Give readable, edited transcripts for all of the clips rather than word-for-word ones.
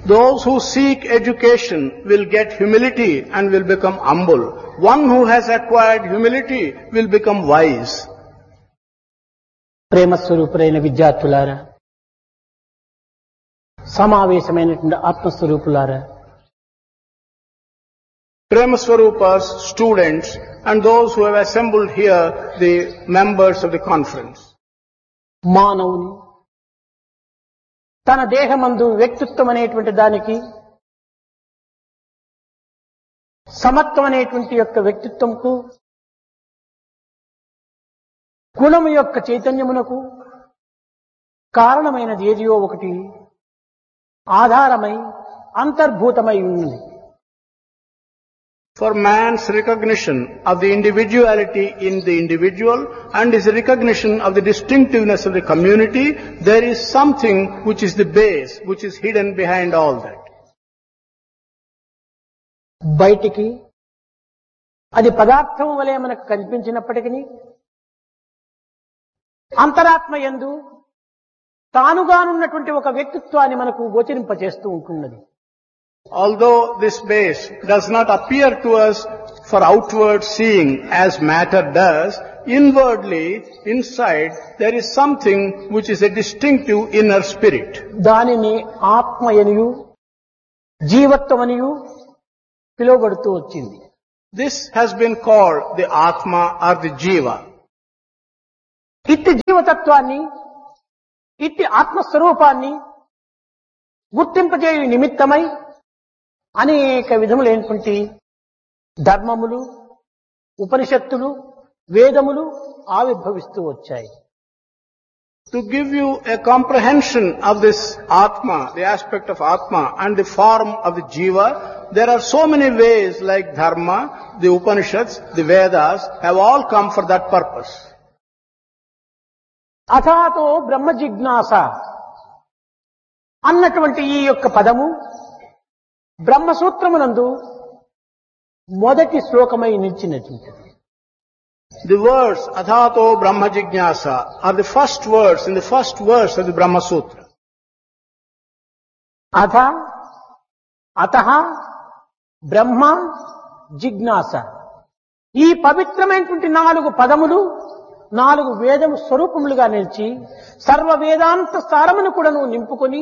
Those who seek education will get humility and will become humble. One who has acquired humility will become wise. ప్రేమ స్వరూపులైన విద్యార్థులారా, సమావేశమైనటువంటి ఆత్మస్వరూపులారా, Prema Swarupas, students, and those who have assembled here, the members of the conference. మానవుని తన దేహమందు వ్యక్తిత్వం అనేటువంటి దానికి సమత్వం అనేటువంటి యొక్క వ్యక్తిత్వంకు గుణము యొక్క చైతన్యమునకు కారణమైనది ఏదియో ఒకటి ఆధారమై అంతర్భూతమై ఉన్నది. For man's recognition of the individuality in the individual and his recognition of the distinctiveness of the community, there is something which is the base, which is hidden behind all that. బయటికి అది పదార్థం వలె మనకు కనిపించినప్పటికీ అంతరాత్మ యందు తానుగానున్నటువంటి ఒక వ్యక్తిత్వాన్ని మనకు గోచరింపచేస్తూ ఉంటున్నది. Although this base does not appear to us for outward seeing as matter does, inwardly, inside, there is something which is a distinctive inner spirit. దానిని ఆత్మయనియు జీవత్వమనియు పిలువబడుతూ వచ్చింది. This has been called the Atma or the Jiva. ఇట్టి జీవతత్వాన్ని, ఇట్టి ఆత్మస్వరూపాన్ని గుర్తింపజేయు నిమిత్తమై అనేక విధములైనటువంటి ధర్మములు, ఉపనిషత్తులు, వేదములు ఆవిర్భవిస్తూ వచ్చాయి. To give you a comprehension of this Atma, the aspect of Atma and the form of the Jiva, there are so many ways like Dharma, the Upanishads, the Vedas have all come for that purpose. అథాతో బ్రహ్మ జిజ్ఞాస అన్నటువంటి ఈ యొక్క పదము బ్రహ్మసూత్రమునందు మొదటి శ్లోకమై నిలిచినటువంటిది. The words Athato Brahma Jignasa are the first words in the first verse of the Brahma Sutra. అథ అతః బ్రహ్మ జిజ్ఞాస, ఈ పవిత్రమైనటువంటి 4 పదములు 4 వేదము స్వరూపములుగా నిలిచి సర్వ వేదాంత సారమును కూడాను నింపుకొని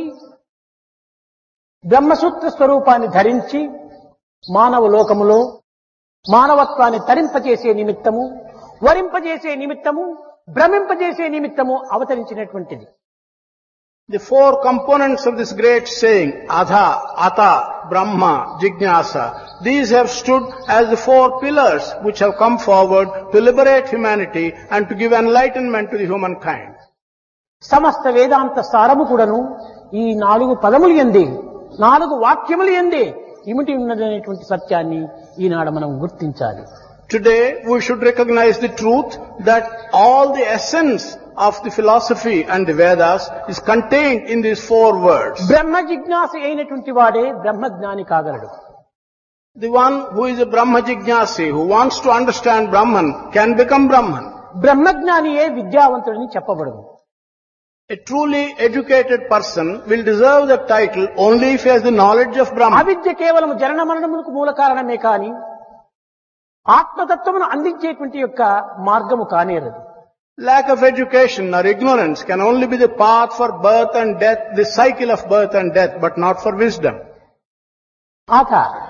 బ్రహ్మసూత్ర స్వరూపాన్ని ధరించి మానవ లోకములో మానవత్వాన్ని తరింపజేసే నిమిత్తము, వరింపజేసే నిమిత్తము, భ్రమింపజేసే నిమిత్తము అవతరించినటువంటిది. The 4 components of this great saying, Adha, Ata, Brahma, Jignasa, these have stood as the 4 pillars which have come forward to liberate humanity and to give enlightenment to the humankind. సమస్త వేదాంత సారము కూడాను ఈ 4 పదములు యందే, 4 వాక్యములు యందే ఇమిటి ఉన్నదనేటువంటి సత్యాన్ని ఈనాడు మనం గుర్తించాలి. Today we should recognize the truth that all the essence of the philosophy and the Vedas is contained in these 4 words. బ్రహ్మ జిజ్ఞాస అయినటువంటి వాడే బ్రహ్మజ్ఞాని కాగలడు. The one who is a Brahma Jignasi, who wants to understand Brahman, can become Brahman. బ్రహ్మజ్ఞానియే విద్యావంతుడని చెప్పబడదు. A truly educated person will deserve the title only if he has the knowledge of Brahman. అవిద్య కేవలం జనన మరణములకు మూల కారణమే కాని ఆత్మతత్వమును అందించేటువంటి యొక్క మార్గము కానేరదు. Lack of education or ignorance can only be the path for birth and death, the cycle of birth and death, but not for wisdom. అథ,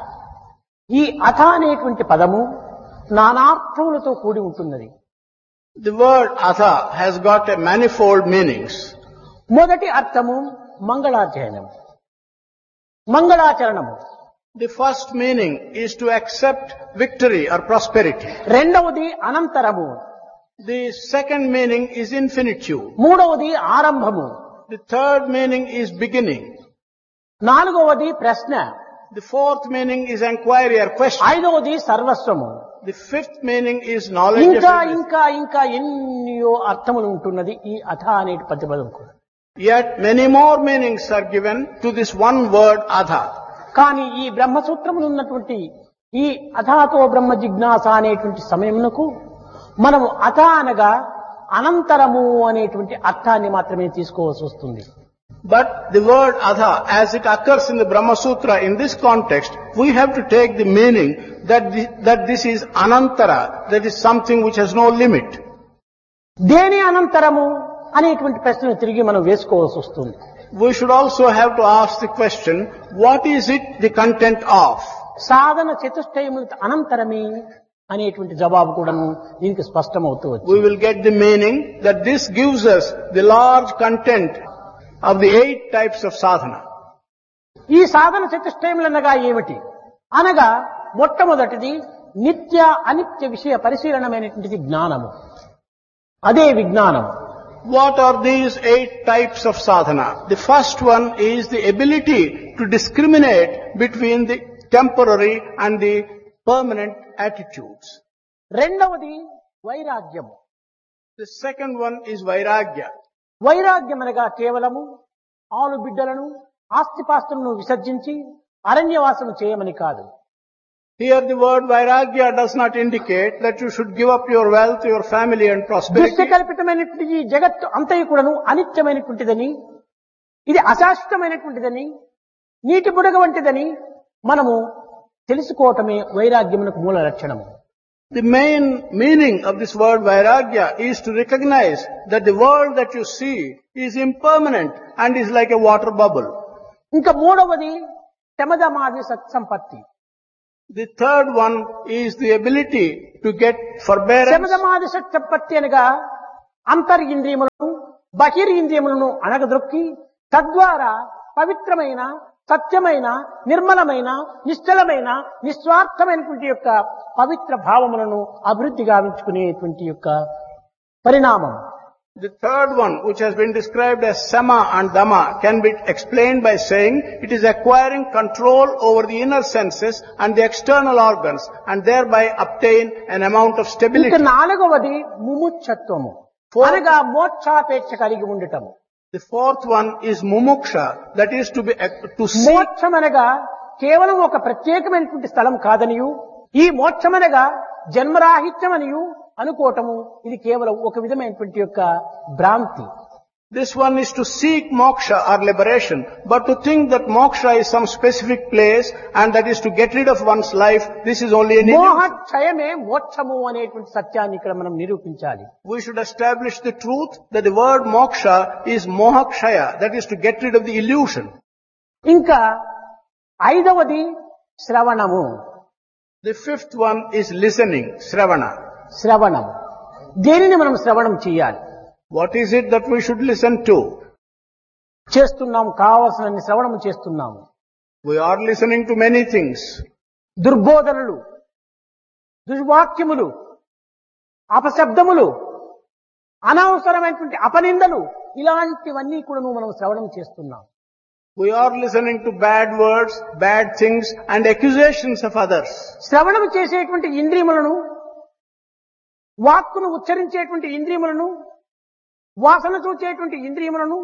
ఈ అథ అనేటువంటి పదము నానార్థములతో కూడి ఉంటున్నది. The word Atha has got a manifold meanings. మొదటి అర్థము మంగళాచరణము, మంగళాచరణము. The first meaning is to accept victory or prosperity. రెండవది అనంతరము, The second meaning is infinitude. మూడవది ఆరంభము, The third meaning is beginning. నాలుగవది ప్రశ్న, The fourth meaning is inquiry or question. ఐదవది సర్వస్వము. The fifth meaning is knowledge. ఇంకా ఇంకా ఇంకా ఎన్నో అర్థములు ఉంటున్నది ఈ అథ అనే పదం కూడా. Yet many more meanings are given to this one word Adha. కానీ ఈ బ్రహ్మసూత్రములు ఉన్నటువంటి ఈ అథాతో బ్రహ్మ జిజ్ఞాస అనేటువంటి సమయమునకు మనము అథ అనగా అనంతరము అనేటువంటి అర్థాన్ని మాత్రమే తీసుకోవాల్సి వస్తుంది. But the word adha, as it occurs in the Brahma Sutra in this context, we have to take the meaning that this is anantara, that is something which has no limit. దేని అనంతరము అనేటువంటి ప్రశ్నను తిరిగి మనం వేసుకోవాల్సి వస్తుంది. We should also have to ask the question, what is it the content of? సాధన చతుష్టయముల అనంతరమే అనేటువంటి జవాబు కూడాను దీనికి స్పష్టమవుతూ We వచ్చింది. will get the meaning that this gives us the large content of the 8 types of sadhana. ఈ సాధన చతుష్టయములనగా ఏమిటి అనగా మొట్టమొదటిది నిత్య అనిత్య విషయ పరిశీలనమైనటువంటిది జ్ఞానము, అదే విజ్ఞానం. What are these 8 types of sadhana? The first one is the ability to discriminate between the temporary and the permanent attitudes. రెండవది వైరాగ్యము. The second one is vairagya. వైరాగ్యం అనగా కేవలము ఆలు బిడ్డలను ఆస్తిపాస్తులను విసర్జించి అరణ్యవాసము చేయమని కాదు. Here the word vairagya does not indicate that you should give up your wealth, your family and prosperity. దృశ్యకల్పితమైనటువంటి ఈ జగత్తు అంతయు కూడాను అనిత్యమైనటువంటిదని, ఇది అశాశ్వతమైనటువంటిదని, నీటి బుడగ వంటిదని మనము తెలుసుకోవటమే వైరాగ్యమునకు మూల లక్షణము. The main meaning of this word vairagya is to recognize that the world that you see is impermanent and is like a water bubble. ఇంకా మూడవది శమదమాది సత్సంపత్తి. The third one is the ability to get forbearance. శమదమాది సత్సంపత్తి అనగా అంతరింద్రియములను బహిరింద్రియములను అణగదొక్కి తద్వారా పవిత్రమైన సత్యమైన నిర్మలమైన నిశ్చలమైన నిస్వార్థమైనటువంటి యొక్క పవిత్ర భావములను అభివృద్ధి గావించుకునేటువంటి యొక్క పరిణామం. The third one, which has been described as sama and dhamma, can be explained by saying it is acquiring control over the inner senses and the external organs and thereby obtain an amount of ఇంకా stability. నాలుగవది ముముక్షత్వము అనగా మోక్షాపేక్ష కలిగి ఉండటము. The fourth one is mumuksha, that is to seek. మోక్షం అనగా కేవలం ఒక ప్రత్యేకమైనటువంటి స్థలం కాదనియు, ఈ మోక్షమనగా జన్మరాహిత్యమనియు అనుకోవటము ఇది కేవలం ఒక విధమైనటువంటి యొక్క భ్రాంతి. This one is to seek moksha or liberation, but to think that moksha is some specific place and that is to get rid of one's life, this is only an illusion. మోహక్షయమే మోక్షము అనేటువంటి సత్యాన్ని ఇక్కడ మనం నిరూపించాలి. We should establish the truth that the word moksha is mohakshaya, that is to get rid of the illusion. ఇంకా ఐదవది శ్రవణము. The fifth one is listening, shravana. శ్రవణం. దేనిని మనం శ్రవణం చేయాలి? What is it that we should listen to? చేస్తున్నాం, కావాల్సిన శ్రవణం చేస్తున్నాము. We are listening to many things. దుర్బోధనలు, దుర్వాక్యములు, అపశబ్దములు, అనవసరమైనటువంటి అపనిందలు, ఇలాంటివన్నీ కూడా మనం శ్రవణం చేస్తున్నాం. We are listening to bad words, bad things and accusations of others. శ్రవణం చేసేటువంటి ఇంద్రియములను, వాక్కును ఉచ్చరించేటువంటి ఇంద్రియములను, వాసన చూచేటువంటి ఇంద్రియములను,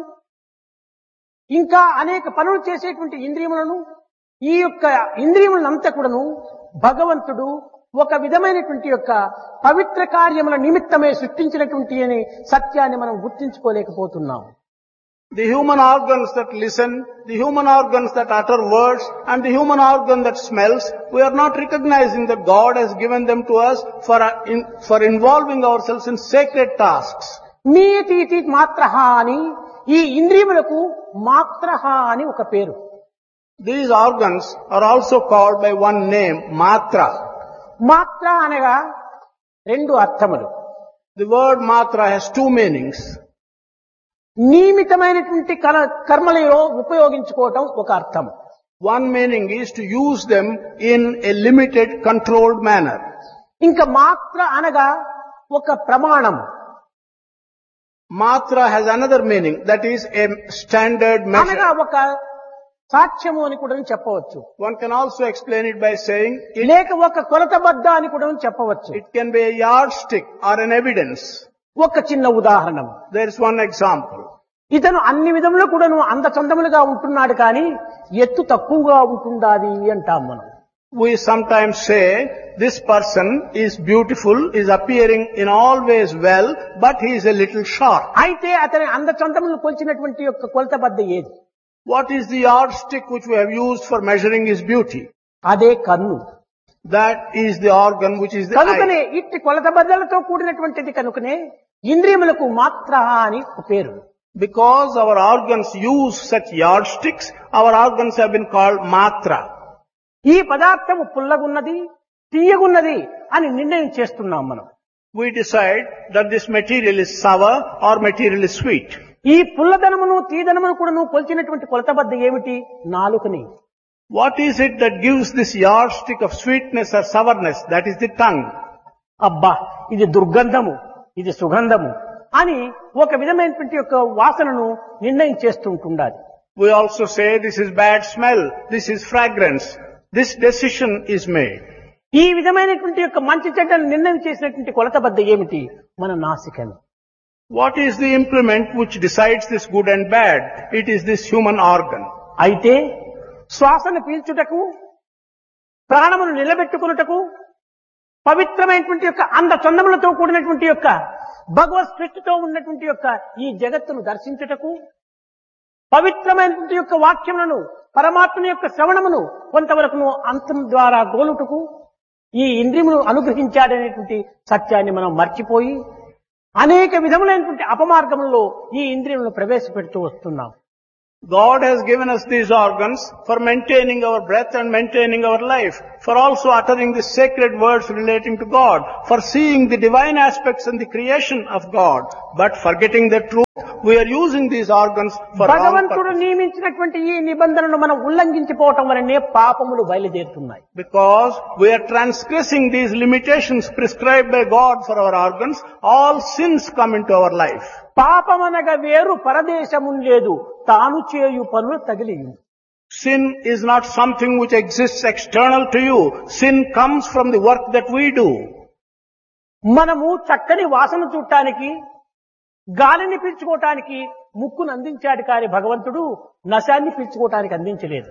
ఇంకా అనేక పనులు చేసేటువంటి ఇంద్రియములను, ఈ యొక్క ఇంద్రియములంతా కూడాను భగవంతుడు ఒక విధమైనటువంటి యొక్క పవిత్ర కార్యముల నిమిత్తమే సృష్టించినటువంటి అనే సత్యాన్ని మనం గుర్తించుకోలేకపోతున్నాం. The human organs that listen, the human organs that utter words, and the human organ that smells, we are not recognizing that God has given them to us for involving ourselves in sacred tasks. మీతి మాత్రహ అని ఈ ఇంద్రియములకు మాత్రహ అని ఒక పేరు. These organs are also called by one name, matra. మాత్ర అనగా రెండు అర్థములు. The word matra has two meanings. నియమితమైనటువంటి కర్మలలో ఉపయోగించుకోవటం ఒక అర్థం. One meaning is to use them in a limited, controlled manner. ఇంకా మాత్ర అనగా ఒక ప్రమాణం. Matra has another meaning, that is a standard అనగా measure. ఒక సాక్ష్యము అని కూడా చెప్పవచ్చు. One can also explain it by saying లేక ఒక కొలతబద్ద అని కూడా చెప్పవచ్చు. it can be a yardstick or an evidence. ఒక చిన్న ఉదాహరణ. There is one example. ఇతను అన్ని విధములు కూడాను అందచందములుగా ఉంటున్నాడు కానీ ఎత్తు తక్కువగా ఉంటుండాది అంటాం మనం. We sometimes say, this person is beautiful, is appearing in all ways well, but he is a little short. అయితే అతని అందచందములను కొలిచినటువంటి యొక్క కొలతబద్ద ఏది? What is the yardstick which we have used for measuring his beauty? అదే కన్ను. That is the organ which is the కనుకనే eye. ఇట్టి కొలతబద్దలతో కూడినటువంటిది కనుకనే ఇంద్రియములకు మాత్ర అని ఒక పేరు. Because our organs use such yardsticks, our organs have been called matra. ఈ పదార్థము పుల్లగున్నది, తీయగున్నది అని నిర్ణయం చేస్తున్నాం మనం. We decide that this material is sour or material is sweet. ఈ పుల్లదనమును తీదనమును కూడా నువ్వు కొలిచినటువంటి కొలతబద్ద ఏమిటి? నాలుకని. What is it that gives this yardstick of sweetness or sourness? That is the tongue. అబ్బా ఇది దుర్గంధము, ఇది సుగంధము అని ఒక విధమైనటువంటి యొక్క వాసనను నిర్ణయం చేస్తుంటుండాలి. We also say this is bad smell, this is fragrance. This decision is made. ఈ విధమైనటువంటి యొక్క మంచి చెడ్డను నిర్ణయం చేసినటువంటి కొలతబద్ద ఏమిటి? మన నాసికను. What is the implement which decides this good and bad? It is this human organ. అయితే శ్వాసను పీల్చుటకు, ప్రాణమును నిలబెట్టుకున్నటకు, పవిత్రమైనటువంటి యొక్క అందచందములతో కూడినటువంటి యొక్క భగవత్ సృష్టితో ఉన్నటువంటి యొక్క ఈ జగత్తును దర్శించుటకు, పవిత్రమైనటువంటి యొక్క వాక్యములను, పరమాత్మ యొక్క శ్రవణమును కొంతవరకు అంతం ద్వారా గోలుటకు ఈ ఇంద్రియమును అనుగ్రహించాడనేటువంటి సత్యాన్ని మనం మర్చిపోయి అనేక విధములైనటువంటి అపమార్గములలో ఈ ఇంద్రియములను ప్రవేశపెడుతూ వస్తున్నాం. God has given us these organs for maintaining our breath and maintaining our life, for also uttering the sacred words relating to God, for seeing the divine aspects in the creation of God. But forgetting the truth, we are using these organs for wrong భగవంతుడు purposes. నియమించినటువంటి ఈ నిబంధనను మనం ఉల్లంఘించిపోవటం వలనే పాపములు బయలుదేరుతున్నాయి. Because we are transgressing these limitations prescribed by God for our organs, all sins come into our life. పాపమనగా వేరు పరదేశము లేదు, తాను చేయు పనులు తగిలియు. Sin is not something which exists external to you. Sin comes from the work that we do. మనము చక్కని వాసన చూడటానికి, గాలిని పీల్చుకోవటానికి ముక్కును అందించాడు కానీ భగవంతుడు నశాన్ని పీల్చుకోవటానికి అందించలేదు.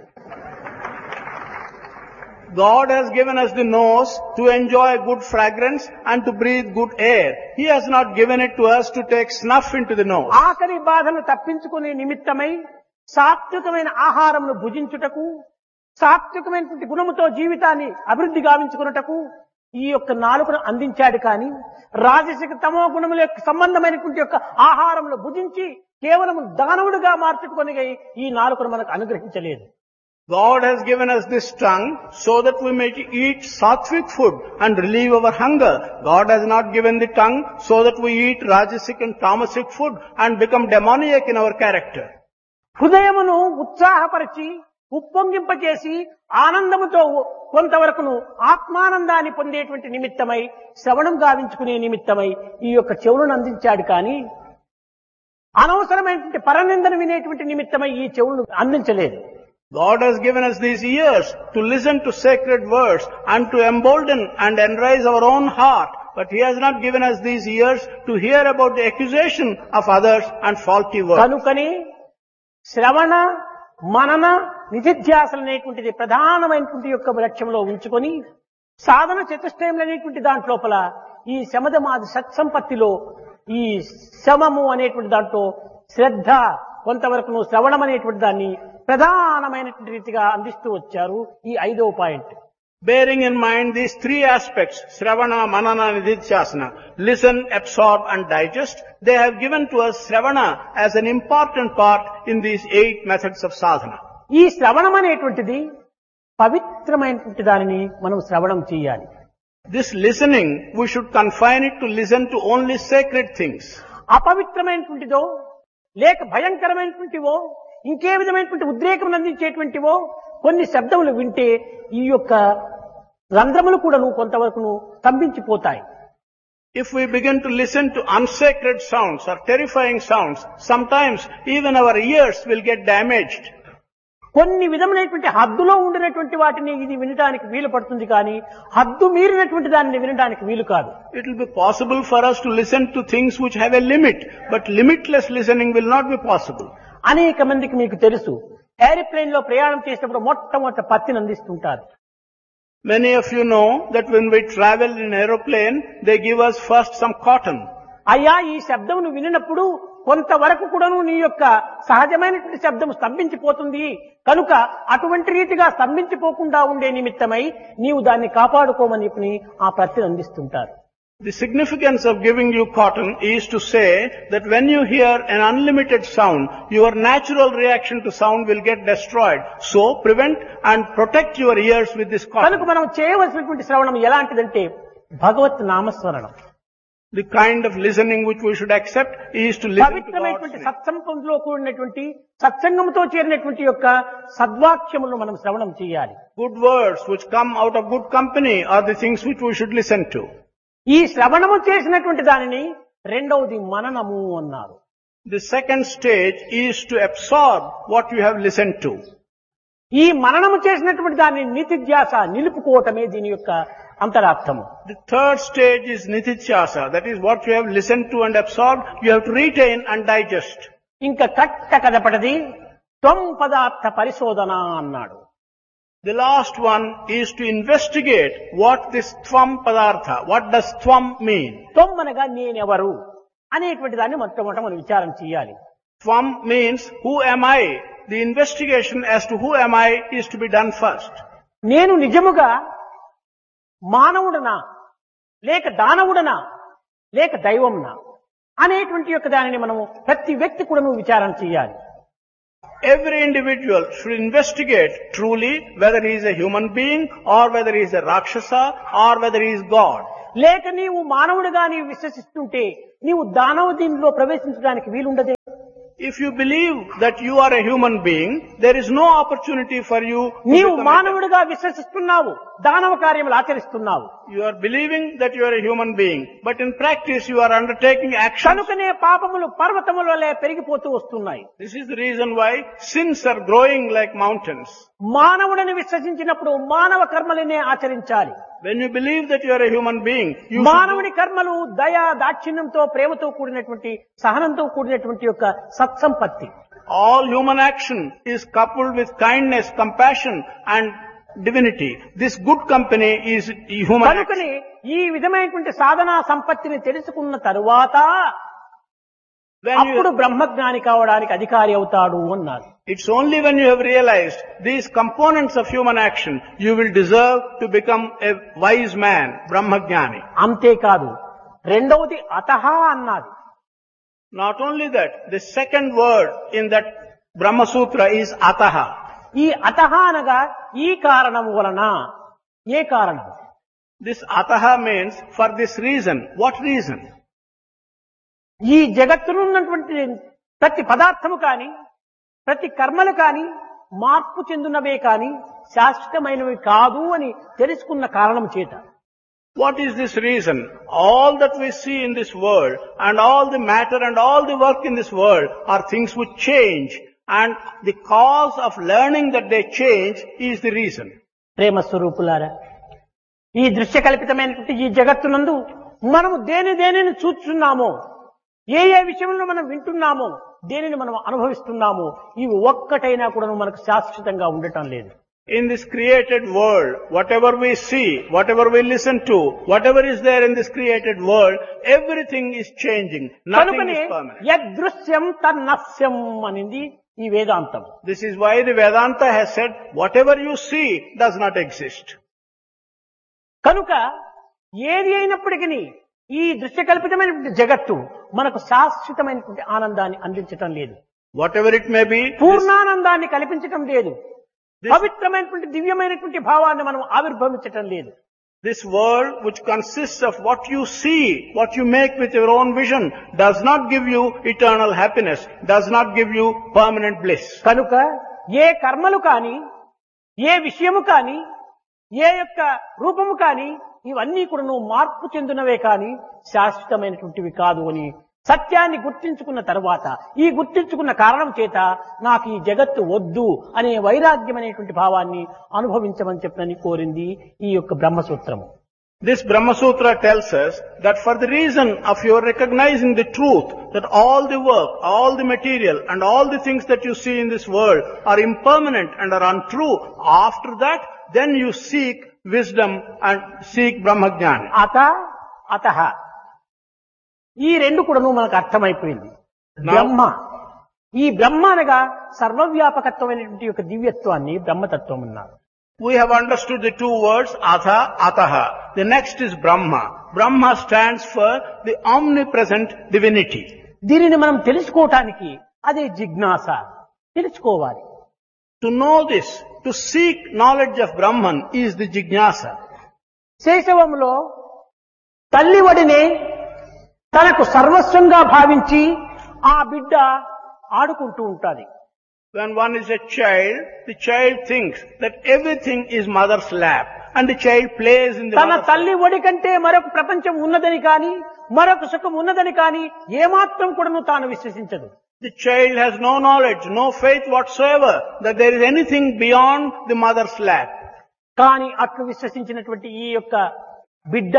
God has given us the nose to enjoy good fragrance and to breathe good air. He has not given it to us to take snuff into the nose. ఆకలి బాధను తప్పించుకునే నిమిత్తమై సాత్వికమైన ఆహారమును భుజించుటకు, సాత్వికమైనటువంటి గుణముతో జీవితాన్ని అభివృద్ధి గావించుకున్నటకు ఈ యొక్క నాలుకను అందించాడు కానీ రాజసిక తమో గుణముల యొక్క సంబంధమైనటువంటి యొక్క ఆహారమును భుజించి కేవలం దానవుడిగా మార్చుకొని ఈ నాలుకను మనకు అనుగ్రహించలేదు. God has given us this tongue so that we may eat sattvic food and relieve our hunger. God has not given the tongue so that we eat rajasic and tamasic food and become demoniac in our character. హృదయమును ఉత్సాహపరిచి ఉప్పొంగింపచేసి ఆనందముతో కొంతవరకును ఆత్మానందాన్ని పొందేటువంటి నిమిత్తమై శ్రవణం గావించుకునే నిమిత్తమై ఈ యొక్క చెవులను అందించాడు కానీ అనవసరమైనటువంటి పరనిందను వినేటువంటి నిమిత్తమై ఈ చెవులను అందించలేదు. God has given us these ears to listen to sacred words and to embolden and enrise our own heart. But He has not given us these ears to hear about the accusation of others and faulty words. కనుకని శ్రవణ, మనన, నిధిధ్యాసలు అనేటువంటిది ప్రధానమైనటువంటి యొక్క లక్ష్యంలో ఉంచుకొని సాధన చతుష్టయం అనేటువంటి దాంట్లోపల ఈ శమదమాది సత్సంపత్తిలో ఈ శమము అనేటువంటి దాంట్లో శ్రద్ధ, కొంతవరకు శ్రవణం అనేటువంటి దాన్ని ప్రధానమైనటువంటి రీతిగా అందిస్తూ వచ్చారు. ఈ 5వ point. Bearing in mind these three aspects, Sravana, Manana, Nididhyasana, listen, absorb and digest, they have given to us Sravana as an important part in these 8 methods of sadhana. ఈ శ్రవణం అనేటువంటిది పవిత్రమైనటువంటి దానిని మనం శ్రవణం చేయాలి. This listening, we should confine it to listen to only sacred things. అపవిత్రమైనటువంటిదో లేక భయంకరమైనటువంటివో ఇంకే విధమైనటువంటి ఉద్రేకం అందించేటువంటివో కొన్ని శబ్దములు వింటే ఈ యొక్క రంధ్రములు కూడా కొంతవరకు స్తంభించిపోతాయి. If we begin to listen to unsacred sounds or terrifying sounds, sometimes even our ears will get damaged. కొన్ని విధములైనటువంటి హద్దులో ఉండినటువంటి వాటిని ఇది వినడానికి వీలు పడుతుంది కానీ హద్దు మీరినటువంటి దానిని వినడానికి వీలు కాదు. It will be possible for us to listen to things which have a limit, but limitless listening will not be possible. అనేక మందికి మీకు తెలుసు, ఏరోప్లేన్ లో ప్రయాణం చేసినప్పుడు మొట్టమొదట పత్తిని అందిస్తుంటారు. Many of you know that when we travel in aeroplane, they give us first some cotton. అయ్యా ఈ శబ్దమును వినినప్పుడు కొంతవరకు కూడాను నీ యొక్క సహజమైనటువంటి శబ్దం స్తంభించిపోతుంది కనుక అటువంటి రీతిగా స్తంభించిపోకుండా ఉండే నిమిత్తమై నీవు దాన్ని కాపాడుకోమని చెప్పి ఆ ప్రతిని అందిస్తుంటారు. The significance of giving you cotton is to say that when you hear an unlimited sound, your natural reaction to sound will get destroyed. So prevent and protect your ears with this cotton. కనుక మనం చేయవలసినటువంటి శ్రవణం ఎలాంటిదంటే భగవత్ నామస్మరణం. The kind of listening which we should accept is to listen to God's పవిత్రమైనటువంటి name. సత్సంగంలో కూడినటువంటి సత్సంగంతో చేరినటువంటి యొక్క సద్వాక్యములను మనం శ్రవణం చేయాలి. Good words which come out of good company are the things which we should listen to. ఈ శ్రవణము చేసినటువంటి దానిని రెండవది మననము అన్నారు. The second stage is to absorb what you have listened to. ఈ మననము చేసినటువంటి దాన్ని నితిధ్యాస నిలుపుకోవటమే దీని యొక్క అంతరార్థము. The third stage is nitithyasa. That is what you have listened to and absorbed, you have to retain and digest. ఇంకా కట్ట కదపటది త్వం పదార్థ పరిశోధన అన్నాడు. The last one is to investigate what this tvam padartha, what does tvam mean? త్వం అనగా నేనెవరు అనేటువంటి దాన్ని మొట్టమొదట మనం విచారం చేయాలి. Tvam means who am I? The investigation as to who am I is to be done first. నేను నిజముగా మానవుడనా లేక దానవుడనా లేక దైవంనా అనేటువంటి యొక్క దానిని మనము ప్రతి వ్యక్తి కూడా విచారణ చేయాలి. Every individual should investigate truly whether he is a human being or whether he is a Rakshasa or whether he is God. లేక నీవు మానవుడిగా నీవు విశ్వసిస్తుంటే నీవు దానవ దీనిలో ప్రవేశించడానికి వీలుండదే. If you believe that you are a human being, there is no opportunity for you to నీవు become మానవుడిగా విశ్వసిస్తున్నావు, దానవ కార్యములు ఆచరిస్తున్నావు. You are believing that you are a human being, but in practice you are undertaking action. కనుకనే పాపములు పర్వతముల వలె పెరిగిపోతూ వస్తున్నాయి. This is the reason why sins are growing like mountains. మానవుడిని విశ్వసించినప్పుడు మానవ కర్మలనే ఆచరించాలి. When you believe that you are a human being, you should మానవుని కర్మలు దయా దాక్షిణ్యంతో ప్రేమతో కూడినటువంటి సహనంతో కూడినటువంటి యొక్క సత్సంపత్తి. all human action is coupled with kindness, compassion and divinity. This good company is human action. కనుకనే ఈ విధమైనటువంటి సాధనా సంపత్తిని తెలుసుకున్న తరువాత అప్పుడు బ్రహ్మజ్ఞాని కావడానికి అధికారి అవుతాడు అన్నారు. It's only when you have realized these components of human action, you will deserve to become a wise man, Brahmajnani. అంతేకాదు రెండవది అతహ అన్నది. Not only that, the second word in that Brahma Sutra is ataha. ఈ అతహ అనగా ఈ కారణము వలన. ఏ కారణం? This ataha means for this reason. What reason? ఈ జగత్తులో ఉన్నటువంటి ప్రతి పదార్థము కాని ప్రతి కర్మలు కాని మార్పు చెందునవే కాని శాశ్వతమైనవి కాదు అని తెలుసుకున్న కారణం చేత. What is this reason? All that we see in this world and all the matter and all the work in this world are things which change, and the cause of learning that they change is the reason. ప్రేమ స్వరూపులారా, ఈ దృశ్య కల్పితమైనటువంటి ఈ జగత్తునందు మనము దేనిని చూస్తున్నామో, ఏ విషయంలో మనం వింటున్నామో, దేనిని మనం అనుభవిస్తున్నామో, ఇవి ఒక్కటైనా కూడా మనకు శాశ్వతంగా ఉండటం లేదు. In this created world, whatever we see, whatever we listen to, whatever is there in this created world, everything is changing. Nothing is permanent. యదృశ్యం తన్నస్యం అనింది ఈ వేదాంతం. This is why the Vedanta has said, whatever you see does not exist. కనుక ఏది అయినప్పటికీ ఈ దృశ్యకల్పితమైనటువంటి జగత్తు మనకు శాశ్వతమైనటువంటి ఆనందాన్ని అందించటం లేదు. Whatever it may be, పూర్ణానందాన్ని కల్పించటం లేదు. పవిత్రమైనటువంటి దివ్యమైనటువంటి భావాన్ని మనం ఆవిర్భవించటం లేదు. this world which consists of what you see, what you make with your own vision, does not give you eternal happiness, does not give you permanent bliss. కనుక ఏ కర్మలు కాని, ఏ విషయము కాని, ఏ యొక్క రూపము కాని, ఇవన్నీ కూడా నువ్వు మార్పు చెందినవే కాని శాశ్వతమైనటువంటివి కాదు అని సత్యాన్ని గుర్తించుకున్న తర్వాత, ఈ గుర్తించుకున్న కారణం చేత నాకు ఈ జగత్తు వద్దు అనే వైరాగ్యం అనేటువంటి భావాన్ని అనుభవించమని చెప్పని కోరింది ఈ యొక్క బ్రహ్మసూత్రము. This Brahma Sutra tells us that for the reason of your recognizing the truth that all the work, all the material and all the things that you see in this world are impermanent and are untrue, after that then you seek wisdom and seek Brahmajnana. అత అతః ఈ రెండు కూడాను మనకు అర్థమైపోయింది. Now- బ్రహ్మ, ఈ బ్రహ్మ అనగా సర్వవ్యాపకత్వమైనటువంటి యొక్క దివ్యత్వాన్ని బ్రహ్మతత్వం అన్నారు. We have understood the two words atha, ataha. The next is Brahma. Brahma stands for the omnipresent divinity. దీనిని మనం తెలుసుకోవటానికి అదే జిజ్ఞాస, తెలుసుకోవాలి. To know this, to seek knowledge of Brahman is the jignasa. శైశవంలో తల్లివడినే తనకు సర్వస్వంగా భావించి ఆ బిడ్డ ఆడుకుంటూ ఉంటాది. When one is a child, the child thinks that everything is mother's lap and the child plays in the తన mother's lap. తల్లి ఒడి కంటే మరొక ప్రపంచం ఉన్నదని కాని మరొక సుఖం ఉన్నదని కాని ఏమాత్రం కూడాను తాను విశ్వసించదు. The child has no knowledge, no faith whatsoever that there is anything beyond the mother's lap. కానీ అట్లు విశ్వసించినటువంటి ఈ యొక్క బిడ్డ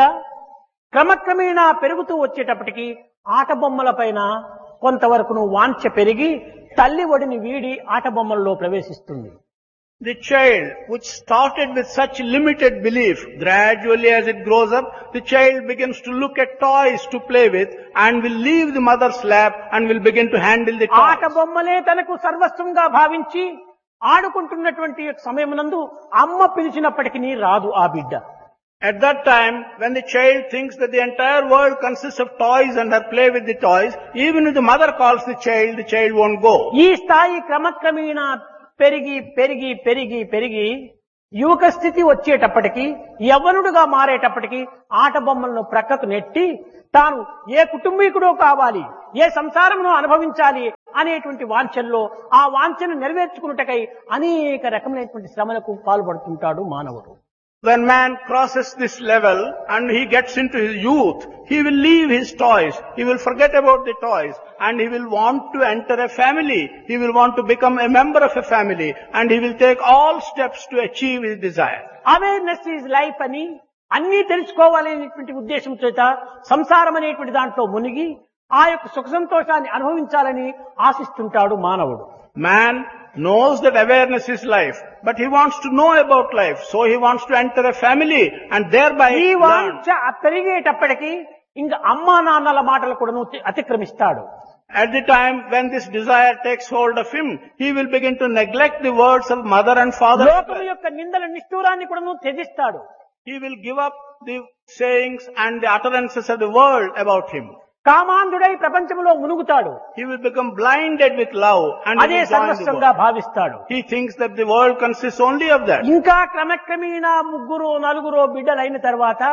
క్రమక్రమేణా పెరుగుతూ వచ్చేటప్పటికి ఆట బొమ్మల పైన కొంతవరకును వాంఛ పెరిగి తల్లి ఒడిని వీడి ఆట బొమ్మల్లో ప్రవేశిస్తుంది. The child, which started with such limited belief, gradually as it grows up, the child begins to look at toys to play with and will leave the mother's lap and will begin to handle the ఆట toys. బొమ్మలే తనకు సర్వస్వంగా భావించి ఆడుకుంటున్నటువంటి సమయమునందు అమ్మ పిలిచినప్పటికీ రాదు ఆ బిడ్డ. At that time, when the child thinks that the entire world consists of toys and her play with the toys, even if the mother calls the child won't go. ఈ స్థాయి క్రమక్రమేణా పెరిగి పెరిగి పెరిగి పెరిగి యువక స్థితి వచ్చేటప్పటికి యవ్వనుడుగా మారేటప్పటికి ఆట బొమ్మలను ప్రక్కకు నెట్టి తాను ఏ కుటుంబీకుడో కావాలి, ఏ సంసారమును అనుభవించాలి అనేటువంటి వాంఛల్లో ఆ వాంఛను నెరవేర్చుకున్నటకై అనేక రకమైనటువంటి శ్రమలకు పాల్పడుతుంటాడు మానవుడు. When man crosses this level and he gets into his youth, he will leave his toys, he will forget about the toys and he will want to enter a family, he will want to become a member of a family and he will take all steps to achieve his desire. Awareness is life అని అన్నీ తెలుసుకోవాలనేటువంటి ఉద్దేశం చేత సంసారం అనేటువంటి దాంట్లో మునిగి ఆ యొక్క సుఖ సంతోషాన్ని అనుభవించాలని ఆశిస్తుంటాడు మానవుడు. Man knows that awareness is life, but he wants to know about life, so he wants to enter a family and thereby ఈ learn. వాంఛ పెరిగేటప్పటికి ఇంకా అమ్మా నాన్నల మాటలు కూడా అతిక్రమిస్తాడు. At the time when this desire takes hold of him, he will begin to neglect the words of mother and father. లోకము యొక్క నిందల నిష్ఠూరాన్ని కూడా త్యజిస్తాడు. He will give up the sayings and the utterances of the world about him. కామాంధుడై ప్రపంచంలో మునుగుతాడు. He will become blinded with love and he అదే will join the సర్వస్వంగా world. భావిస్తాడు. He thinks that the world consists only of that. ఇంకా క్రమక్రమేణా ముగ్గురు నలుగురు బిడ్డలైన తర్వాత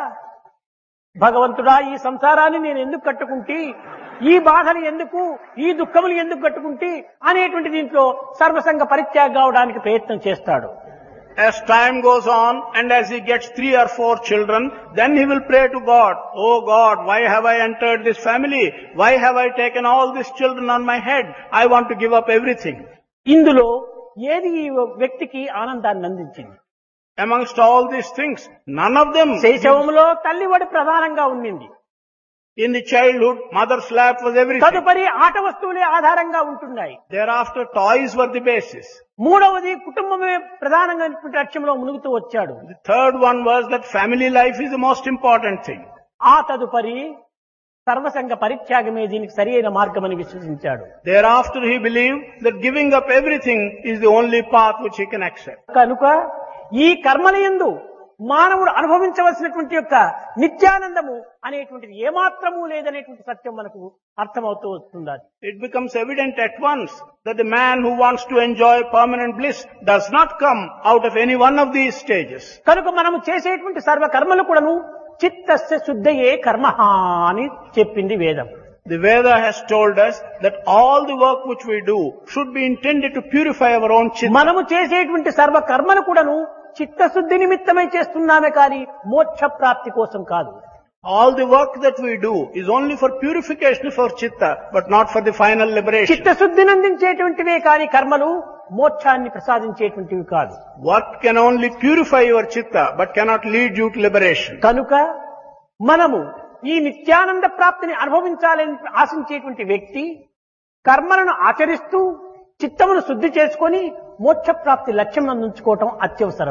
భగవంతుడా ఈ సంసారాన్ని నేను ఎందుకు కట్టుకుంటే, ఈ బాధలు ఎందుకు, ఈ దుఃఖములు ఎందుకు కట్టుకుంటే అనేటువంటి దీంట్లో సర్వసంగ పరిత్యాగం కావడానికి ప్రయత్నం చేస్తాడు. As time goes on and as he gets 3 or 4 children, then he will pray to God, "Oh God, why have I entered this family? Why have I taken all these children on my head? I want to give up everything." ఇందులో ఏది ఈ వ్యక్తికి ఆనందాన్ని అందించింది? Amongst all these things, none of them. శైశవంలో తల్లివడి ప్రధానంగా ఉండింది. In the childhood, mother's lap was everything. తదుపరి ఆట వస్తువులే ఆధారంగా ఉంటున్నాయి. Thereafter, toys were the basis. మూడవది కుటుంబమే ప్రధానంగా లక్ష్యంలో మునుగుతూ వచ్చాడు. The third one was that family life is the most important thing. ఆ తదుపరి సర్వసంగ పరిత్యాగమే దీనికి సరి అయిన మార్గమని విశ్వసించాడు. Thereafter, he believed that giving up everything is the only path which he can accept. కనుక ఈ కర్మలయందు మానవుడు అనుభవించవలసినటువంటి యొక్క నిత్యానందము అనేటువంటిది ఏమాత్రము లేదనేటువంటి సత్యం మనకు అర్థమవుతూ వస్తుంది. It becomes evident at once that the man who wants to enjoy permanent bliss does not come out of any one of these stages. కనుక మనము చేసేటువంటి సర్వ కర్మలు కూడాను చిత్తస్య శుద్ధయే కర్మః అని చెప్పింది వేదం. The Veda has told us that all the work which we do should be intended to purify our own chitta. మనము చేసేటువంటి సర్వ కర్మలు కూడాను చిత్తశుద్ధి నిమిత్తమై చేస్తున్నామే కానీ మోక్ష ప్రాప్తి కోసం కాదు. All the work that we do is only for purification of our chitta, but not for the final liberation. చిత్తశుద్ధిని అందించేటువంటివే కానీ కర్మలు మోక్షాన్ని ప్రసాదించేటువంటివి కాదు. Work can only purify your chitta, but cannot lead you to liberation. కనుక మనము ఈ నిత్యానంద ప్రాప్తిని అనుభవించాలని ఆశించేటువంటి వ్యక్తి కర్మలను ఆచరిస్తూ చిత్తమును శుద్ధి చేసుకొని మోక్ష ప్రాప్తి లక్ష్యం అందించుకోవటం అత్యవసరం.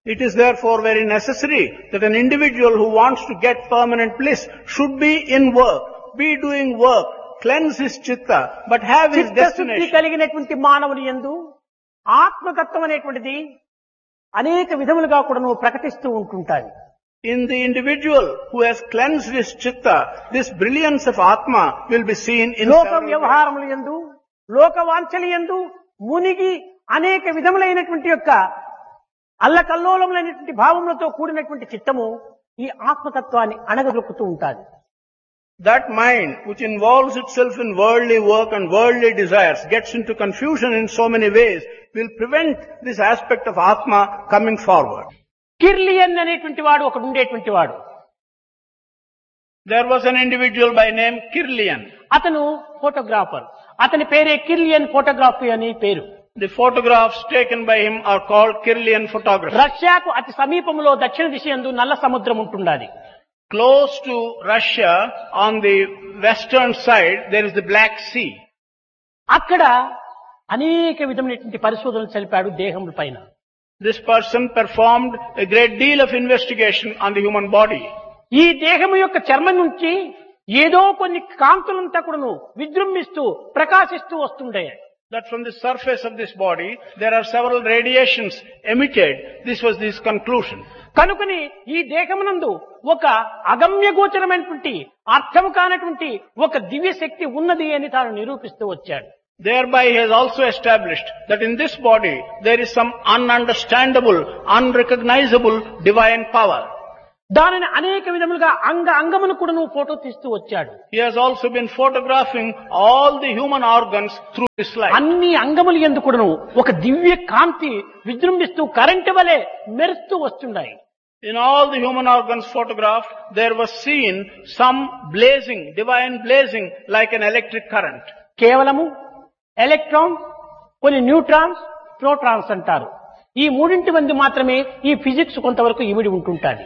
It is therefore very necessary that an individual who wants to get permanent bliss should be in work, be doing work, cleanse his chitta, but have his చిత్తశుద్ధి destination. కలిగినటువంటి మానవుని యందు ఆత్మతత్వం అనేటువంటిది అనేక విధములుగా కూడా ప్రకటిస్తూ ఉంటుంటాది. In the individual who has cleansed his chitta, this brilliance of Atma will be seen in లోక several ways. వ్యవహారముల యందు లోక వాంఛల యందు మునిగి అనేక విధములైనటువంటి యొక్క అల్లకల్లోలములైనటువంటి భావములతో కూడినటువంటి చిత్తము ఈ ఆత్మతత్వాన్ని అణగదొక్కుతూ ఉంటాది. That mind which involves itself in worldly work and worldly desires gets into confusion in so many ways will prevent this aspect of Atma coming forward. Kirlian అనేటువంటి వాడు ఒకడు ఉండేటువంటి వాడు. There was an individual by name Kirlian. అతను photographer. అతని పేరే Kirlian photography అని పేరు. The photographs taken by him are called Kirlian photography. రష్యాకు అతి సమీపంలో దక్షిణ దిశ యందు నల్ల సముద్రం ఉంటున్నది. Close to Russia, on the western side, there is the Black Sea. అక్కడ అనేక విధమైనటువంటి పరిశోధనలు జరిపాడు దేహం పైన. This person performed a great deal of investigation on the human body. ఈ దేహము యొక్క చర్మం నుంచి ఏదో కొన్ని కాంతులంతా కూడాను విజృంభిస్తూ ప్రకాశిస్తూ వస్తుండే. That from the surface of this body, there are several radiations emitted. This was his conclusion. కనుకని ఈ దేహమునందు ఒక అగమ్య గోచరమైనటువంటి అర్థము కానటువంటి ఒక దివ్య శక్తి ఉన్నది అని తాను నిరూపిస్తూ వచ్చాడు. Thereby he has also established that in this body there is some ununderstandable, unrecognizable divine power. దానిని అనేక విధములుగా అంగమును కూడా నువ్వు ఫోటో తీస్తూ వచ్చాడు. He has also been photographing all the human organs through his life. అన్ని అంగములు యందు కూడాను ఒక దివ్య కాంతి విజృంభిస్తూ కరెంటు వలె మెరుస్తూ వస్తున్నాయి. In all the human organs photographed, there was seen some blazing, divine blazing like an electric current. కేవలము ఎలక్ట్రాన్, కొన్ని neutrons, protons అంటారు. ఈ మూడింటి మంది మాత్రమే ఈ ఫిజిక్స్ కొంతవరకు ఇమిడి ఉంటుంటాది.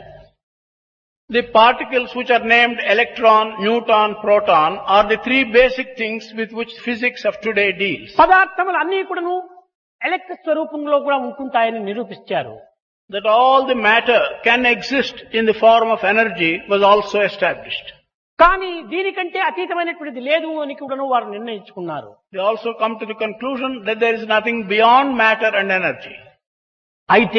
The particles which are named electron, neutron, proton are the three basic things with which physics of today deals. పదార్థములు అన్నీ కూడాను ఎలక్ట్రిక్ స్వరూపంలో కూడా ఉంటుంటాయని నిరూపించారు. That all the matter can exist in the form of energy was also established. కానీ దీనికంటే అతీతమైనటువంటిది లేదు అని కూడాను వారు నిర్ణయించుకున్నారు. They also come to the conclusion that there is nothing beyond matter and energy. అయితే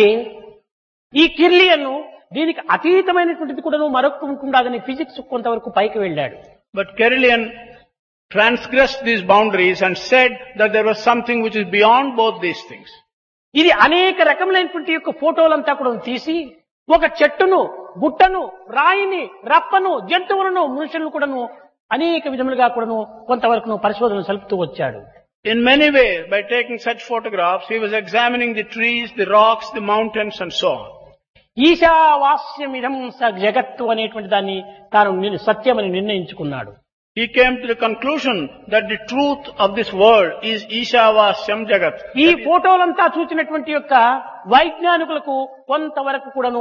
ఈ కిర్లియన్ దీనికి అతీతమైనటువంటిది కూడా మరొకటి ఉంటుండదని ఫిజిక్స్ కొంతవరకు పైకి వెళ్ళాడు. But Kirlian transgressed these boundaries and said that there was something which is beyond both these things. ఇది అనేక రకములైనటువంటి యొక్క ఫోటోలంతా కూడా తీసి ఒక చెట్టును, గుట్టను, రాయిని, రప్పను, జంతువులను, మనుషులను కూడాను అనేక విధములుగా కూడాను కొంతవరకు పరిశోధనలు సలుపుతూ వచ్చాడు. In many ways, by taking such photographs, he was examining the trees, the rocks, the mountains and so on. ఈశావాస్యమిదం జగత్తు అనేటువంటి దాన్ని తాను సత్యమని నిర్ణయించుకున్నాడు. He came to the conclusion that the truth of this world is Ishavasyam Jagat. ఈ ఫోటోలంతా చూసినటువంటి యొక్క వైజ్ఞానికులకు కొంతవరకు కూడాను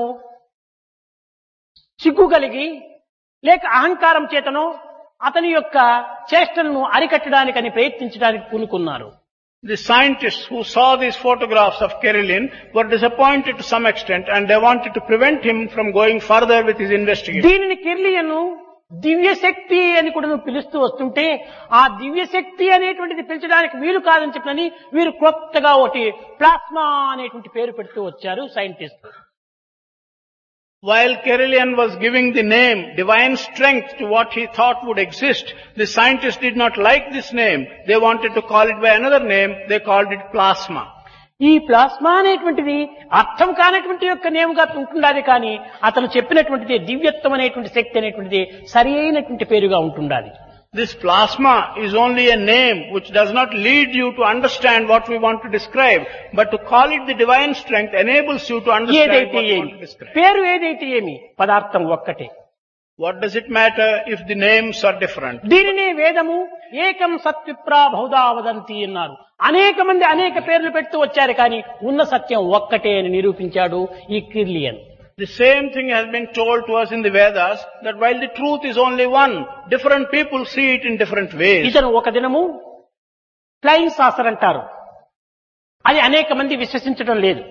సిగ్గు కలిగి లేక అహంకారం చేతనో అతని యొక్క చేష్టలను అరికట్టడానికని ప్రయత్నించడానికి పూనుకున్నారు. The scientists who saw these photographs of Kirlian were disappointed to some extent and they wanted to prevent him from going further with his investigation. దీనిని కిర్లియన్ దివ్య శక్తి అని కూడా పిలుస్తూ వస్తుంటే ఆ దివ్య శక్తి అనేటువంటిది పిలిచడానికి వీలు కాదని చెప్పని వీరు కొత్తగా ఒకటి ప్లాస్మా అనేటువంటి పేరు పెడుతూ వచ్చారు scientist. While Kirlian was giving the name divine strength to what he thought would exist, the scientists did not like this name. They wanted to call it by another name. They called it plasma. ఈ plasma అనేటువంటిది అర్థం కానటువంటి యొక్క నేముగా ఉంటుండాలి కానీ అతను చెప్పినటువంటిది దివ్యత్వం అనేటువంటి శక్తి అనేటువంటిది సరి అయినటువంటి పేరుగా ఉంటుండాలి. This plasma is only a name which does not lead you to understand what we want to describe, but to call it the divine strength enables you to understand what we want to describe. పేరు ఏదైతే ఏమి పదార్థం ఒక్కటే. What does it matter if the names are different? దీనినే వేదము ఏకం సత్విప్రా బహుదా వదంతి అన్నారు. అనేక మంది అనేక పేర్లు పెడుతూ వచ్చారు కానీ ఉన్న సత్యం ఒక్కటే అని నిరూపించాడు ఈ Kirlian. The same thing has been told to us in the Vedas, that while the truth is only one, different people see it in different ways. ఇతను ఒక దినము ఫ్లయింగ్ సాసర్ అంటారు, అది అనేక మంది విశ్వసించడం లేదు.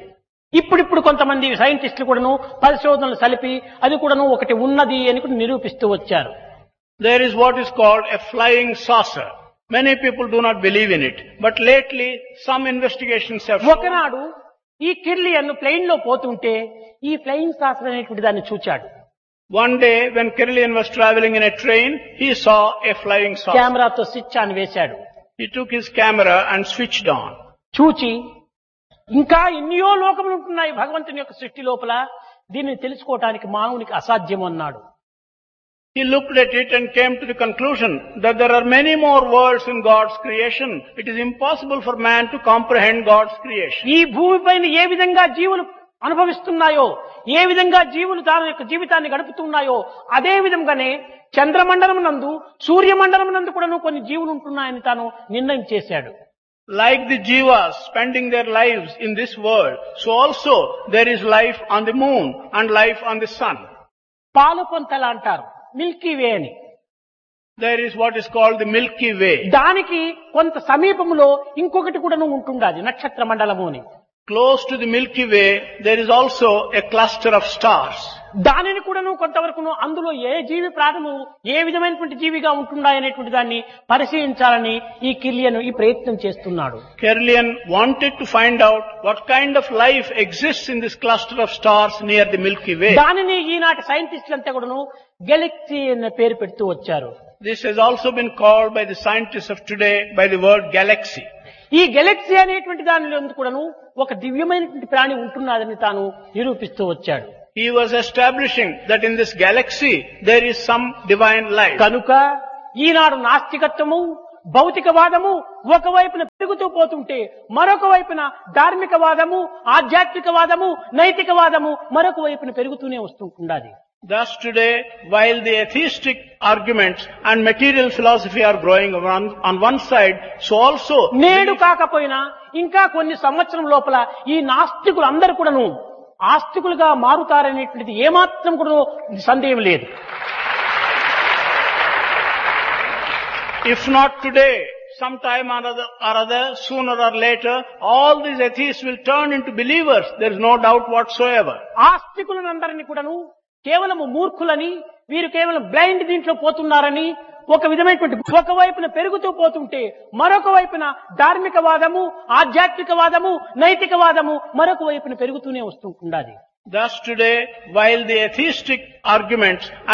ఇప్పుడిప్పుడు కొంతమంది సైంటిస్టులు కూడాను పరిశోధనలు సలిపి అది కూడాను ఒకటి ఉన్నది అని కూడా నిరూపిస్తూ వచ్చారు. There is what is called a flying saucer. Many people do not believe in it. But lately, some investigations have shown... ఒకనాడు ఈ కిర్లియన్ ప్లేన్ లో పోతుంటే ఈ ఫ్లయింగ్ సాసర్ అనేటువంటి దాన్ని చూచాడు. One day, when Kirlian was traveling in a train, he saw a flying saucer. కెమెరాతో switch on వేశాడు. He took his camera and switched on. చూచి ఇంకా ఎన్నో లోకములు ఉంటున్నాయి భగవంతుని యొక్క సృష్టి లోపల, దీన్ని తెలుసుకోవటానికి మానవునికి అసాధ్యం అన్నాడు. He looked at it and came to the conclusion that there are many more worlds in God's creation. It is impossible for man to comprehend God's creation. ఈ భూమిపైన ఏ విధంగా జీవులు అనుభవిస్తున్నాయో, ఏ విధంగా జీవులు దాని యొక్క జీవితాన్ని గడుపుతున్నాయో, అదే విధంగానే చంద్రమండలం నందు సూర్యమండలం నందు కూడా కొన్ని జీవులు ఉంటున్నాయని తాను నిర్ణయం చేశాడు. Like the jivas spending their lives in this world, so also there is life on the moon and life on the sun. పాలు పొంతల అంటారు, మిల్కీ వే అని. There is what is called the Milky Way. దానికి కొంత సమీపంలో ఇంకొకటి కూడా ఉంటుండాది, నక్షత్ర మండలము అని. Close to the Milky Way, there is also a cluster of stars. దానిని కూడాను కొంతవరకు అందులో ఏ జీవి ప్రాణము ఏ విధమైనటువంటి జీవిగా ఉంటున్నాయనేటువంటి దాన్ని పరిశీలించాలని ఈ కిర్లియన్ ఈ ప్రయత్నం చేస్తున్నాడు. Kirlian wanted to find out what kind of life exists in this cluster of stars near the Milky Way. దానిని ఈనాటి సైంటిస్టులు అంతా కూడాను గెలాక్సీ అనే పేరు పెడుతూ వచ్చారు. This has also been called by the scientists of today by the word galaxy. ఈ గెలాక్సీ అనేటువంటి దానిలో కూడాను ఒక దివ్యమైనటువంటి ప్రాణి ఉంటున్నదని తాను నిరూపిస్తూ వచ్చాడు. He was establishing that in this galaxy there is some divine life. కనుక ఈనాడు నాస్తికత్వము, భౌతికవాదము ఒకవైపున పెరుగుతూ పోతుంటే మరొక వైపున ధార్మికవాదము, ఆధ్యాత్మికవాదము, నైతికవాదము మరొక వైపున పెరుగుతూనే వస్తుంటున్నది. Thus today, while the atheistic arguments and material philosophy are growing on one side, so also నేడు కాకపోయినా ఇంకా కొన్ని సంవత్సరం లోపల ఈ నాస్తికులు అందరూ కూడాను ఆస్తికులుగా మారుతారనేటువంటిది ఏమాత్రం కూడా సందేహం లేదు. If not today, sometime or other, sooner or later, all these atheists will turn into believers. There is no doubt whatsoever. ఆస్తికులందరినీ కూడాను కేవలం మూర్ఖులని, వీరు కేవలం బ్లైండ్ దీంట్లో పోతున్నారని ఒక విధమైనటువంటి ఒకవైపున పెరుగుతూ పోతుంటే మరొక వైపున ధార్మికవాదము, ఆధ్యాత్మికవాదము, నైతికవాదము మరొక వైపున పెరుగుతూనే వస్తుంటున్నది. Thus today, while the atheistic arguments